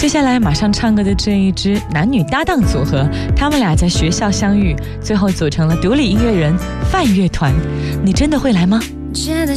接下来马上唱歌的这一支男女搭档组合，他们俩在学校相遇，最后组成了独立音乐人范乐团。你真的会来吗？ 觉得